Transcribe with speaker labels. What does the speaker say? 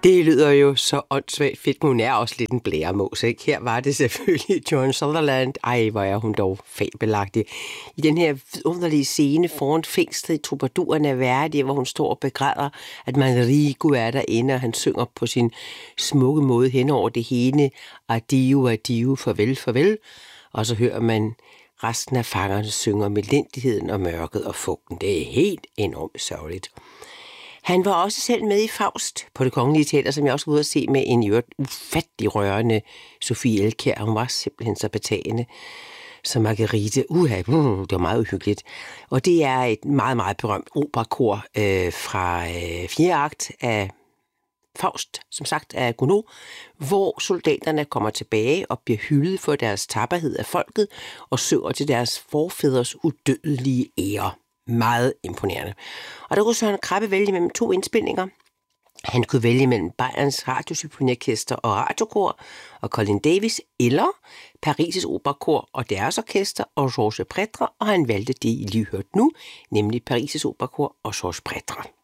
Speaker 1: Det lyder jo så åndssvagt fedt, men hun er også lidt en blæremås, ikke? Her var det selvfølgelig Joan Sutherland. Ej, hvor er hun dog fabelagtig. I den her underlige scene foran fængslet i Troubadourerne af Verdi, hvor hun står og begræder, at Manrico er derinde, og han synger på sin smukke måde hen over det hele. Adio, adio, farvel, farvel. Og så hører man resten af fangerne synge om elendigheden og mørket og fugten. Det er helt enormt sørgeligt. Han var også selv med i Faust på Det Kongelige Teater, som jeg også var ude at se med en ufattelig rørende Sofie Elkjær. Hun var simpelthen så betagende som Marguerite. Det var meget uhyggeligt. Og det er et meget, meget berømt operakor fra 4. akt af Faust, som sagt af Gounod, hvor soldaterne kommer tilbage og bliver hyldet for deres tapperhed af folket og synger til deres forfædres udødelige ære. Meget imponerende. Og der kunne Søren Krabbe vælge mellem 2 indspilninger. Han kunne vælge mellem Bayerns Radiosymfoniorkester og Radiokor og Colin Davis, eller Paris' Operakor og deres orkester og Georges Prêtre, og han valgte det, I lige hørte nu, nemlig Paris' Operakor og Georges Prêtre.